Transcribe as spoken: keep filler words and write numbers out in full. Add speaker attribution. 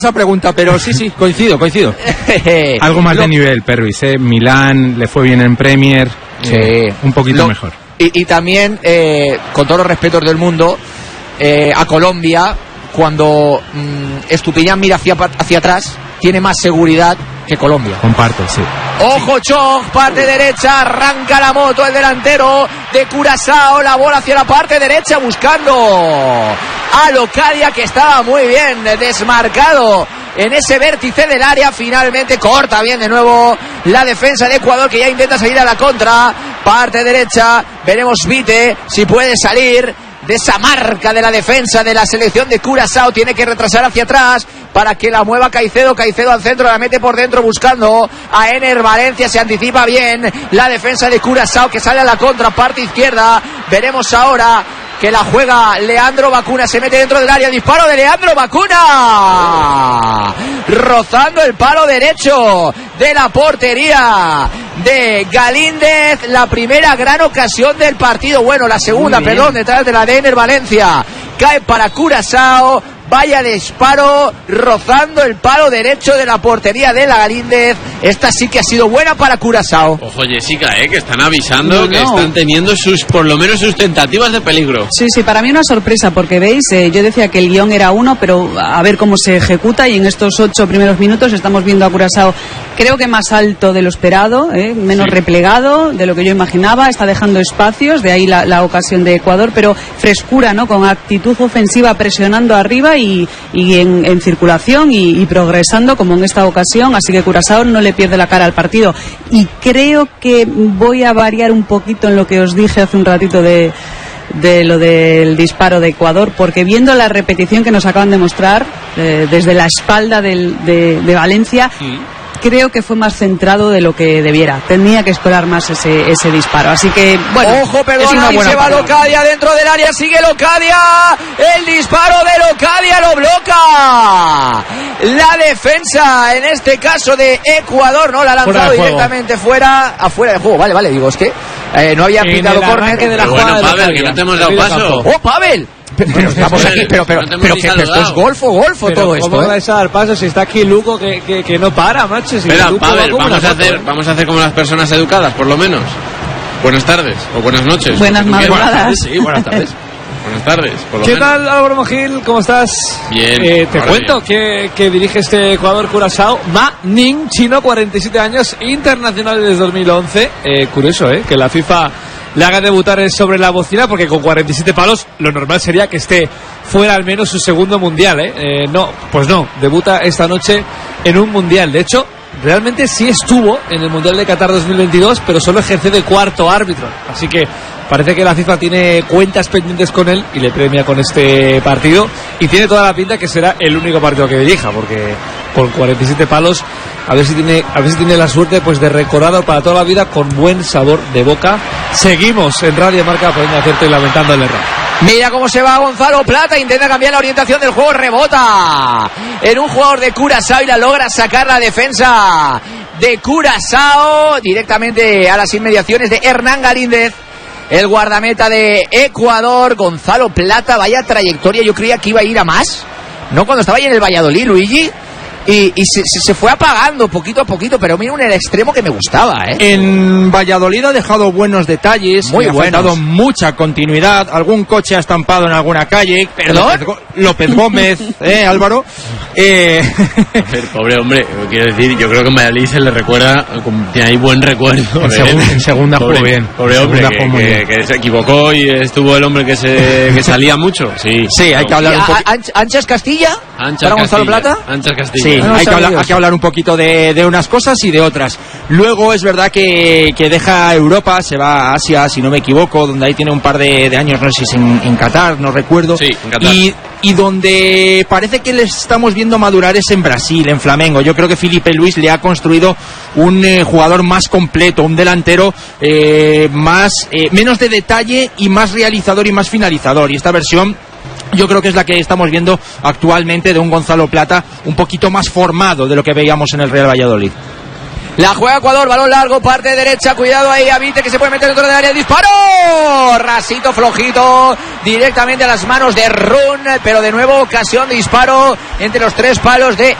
Speaker 1: esa pregunta, pero sí, sí, coincido, coincido.
Speaker 2: Algo más lo, de nivel, Pervis, ¿eh? Milán le fue bien en Premier,
Speaker 1: sí.
Speaker 2: eh, un poquito
Speaker 1: lo,
Speaker 2: mejor.
Speaker 1: Y, y también, eh, con todos los respetos del mundo, eh, a Colombia, cuando mmm, Estupiñán mira hacia, hacia atrás, tiene más seguridad que Colombia.
Speaker 2: Comparto, sí.
Speaker 1: Ojo, Choc, parte derecha, arranca la moto el delantero de Curazao, la bola hacia la parte derecha buscando a Locadia, que estaba muy bien desmarcado en ese vértice del área. Finalmente corta bien de nuevo la defensa de Ecuador, que ya intenta salir a la contra. Parte derecha, veremos Vite si puede salir de esa marca de la defensa de la selección de Curazao. Tiene que retrasar hacia atrás para que la mueva Caicedo. Caicedo al centro, la mete por dentro buscando a Ener Valencia. Se anticipa bien la defensa de Curazao, que sale a la contra, parte izquierda. Veremos ahora que la juega Leandro Bacuna, se mete dentro del área, disparo de Leandro Bacuna, rozando el palo derecho de la portería de Galíndez. La primera gran ocasión del partido, bueno, la segunda, perdón, detrás de la de Ener Valencia, cae para Curazao. Vaya disparo, rozando el palo derecho de la portería de la Galíndez. Esta sí que ha sido buena para Curazao.
Speaker 3: Ojo, Jessica, eh, que están avisando, no, no. que están teniendo sus, por lo menos sus tentativas de peligro.
Speaker 4: Sí, sí, para mí una sorpresa, porque veis, eh, yo decía que el guión era uno, pero a ver cómo se ejecuta, y en estos ocho primeros minutos estamos viendo a Curazao, creo que más alto de lo esperado, eh, menos sí. replegado de lo que yo imaginaba, está dejando espacios, de ahí la, la ocasión de Ecuador, pero frescura, ¿no? Con actitud ofensiva, presionando arriba y, y en, en circulación y, y progresando como en esta ocasión, así que Curazao no le pierde la cara al partido. Y creo que voy a variar un poquito en lo que os dije hace un ratito de, de lo del disparo de Ecuador, porque viendo la repetición que nos acaban de mostrar eh, desde la espalda del, de, de Valencia, sí. creo que fue más centrado de lo que debiera. Tenía que esperar más ese, ese disparo. Así que, bueno.
Speaker 1: Ojo, perdona, y se va Locadia dentro del área. Sigue Locadia. El disparo de Locadia lo bloca la defensa, en este caso de Ecuador. No, la ha lanzado fuera directamente fuera, afuera del juego. Vale, vale, digo, es que eh, no había pitado córner
Speaker 3: de la jugada. Bueno, Pavel, que no te hemos dado paso.
Speaker 1: ¡Oh, Pavel! Pero, pero estamos aquí, pero, pero, no pero, que, pero esto es golfo, golfo pero todo esto.
Speaker 5: ¿Cómo
Speaker 1: ¿eh?
Speaker 5: vais a dar paso si está aquí Luco que, que, que no para, macho? Si
Speaker 3: Espera, Pavel, vamos a, hacer, vamos a hacer como las personas educadas, por lo menos. Buenas tardes o buenas noches.
Speaker 4: Buenas madrugadas.
Speaker 1: Sí, buenas tardes.
Speaker 3: Buenas tardes, por lo
Speaker 5: ¿Qué
Speaker 3: menos.
Speaker 5: tal, Álvaro Mogil? ¿Cómo estás?
Speaker 3: Bien.
Speaker 5: Eh, te cuento que, que dirige este Ecuador Curazao Ma Ning, chino, cuarenta y siete años, internacional desde dos mil once. Eh, curioso, ¿eh? Que la FIFA le haga debutar sobre la bocina, porque con cuarenta y siete palos lo normal sería que esté fuera al menos su segundo mundial, ¿eh? Eh, no, pues no, debuta esta noche en un mundial. De hecho, realmente sí estuvo en el Mundial de Qatar dos mil veintidós, pero solo ejerció de cuarto árbitro. Así que parece que la FIFA tiene cuentas pendientes con él y le premia con este partido. Y tiene toda la pinta que será el único partido que dirija, porque con cuarenta y siete palos, a ver si tiene, a ver si tiene la suerte pues de recordado para toda la vida con buen sabor de boca. Seguimos en Radio Marca poniendo acierto y lamentando el error.
Speaker 1: Mira cómo se va Gonzalo Plata, intenta cambiar la orientación del juego, rebota en un jugador de Curazao y la logra sacar la defensa de Curazao directamente a las inmediaciones de Hernán Galíndez, el guardameta de Ecuador. Gonzalo Plata, vaya trayectoria, yo creía que iba a ir a más, ¿no? Cuando estaba ahí en el Valladolid, Luigi. Y, y se, se fue apagando poquito a poquito, pero mira un extremo que me gustaba, ¿eh?
Speaker 2: En Valladolid ha dejado buenos detalles,
Speaker 1: muy
Speaker 2: ha
Speaker 1: buenos.
Speaker 2: dado mucha continuidad, algún coche ha estampado en alguna calle.
Speaker 1: ¿Perdón?
Speaker 2: López, López Gómez, ¿eh, Álvaro? Eh...
Speaker 3: A ver, pobre hombre, quiero decir, yo creo que en Valladolid se le recuerda, tiene ahí buen recuerdo.
Speaker 2: En, segun, en segunda
Speaker 3: pobre,
Speaker 2: jugó bien.
Speaker 3: Pobre hombre, que, que, que se equivocó y estuvo el hombre que se que salía mucho. Sí,
Speaker 2: sí, hay que hablar un poco.
Speaker 1: ¿Anchas Castilla?
Speaker 3: Anchas
Speaker 1: ¿Para Gonzalo Plata?
Speaker 3: Anchas Castilla.
Speaker 2: Sí,
Speaker 1: no,
Speaker 2: hay, que hablar,
Speaker 1: Dios.
Speaker 2: hay que hablar un poquito de, de unas cosas y de otras. Luego es verdad que, que deja Europa, se va a Asia, si no me equivoco, donde ahí tiene un par de, de años, no sé si es en, en Qatar, no recuerdo.
Speaker 3: Sí, en Qatar.
Speaker 2: Y, y donde parece que le estamos viendo madurar es en Brasil, en Flamengo. Yo creo que Filipe Luis le ha construido un eh, jugador más completo, un delantero eh, más eh, menos de detalle y más realizador y más finalizador. Y esta versión yo creo que es la que estamos viendo actualmente de un Gonzalo Plata un poquito más formado de lo que veíamos en el Real Valladolid.
Speaker 1: La juega Ecuador, balón largo, parte derecha, cuidado ahí, Avite que se puede meter dentro del área, disparo, rasito flojito, directamente a las manos de Run, pero de nuevo ocasión de disparo entre los tres palos de